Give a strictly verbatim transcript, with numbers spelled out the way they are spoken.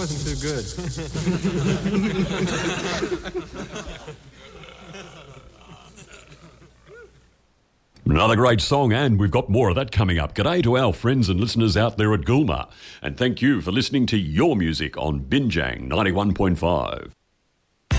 wasn't too good. Another great song, and we've got more of that coming up. G'day to our friends and listeners out there at Goolma, and thank you for listening to your music on Binjang ninety-one point five.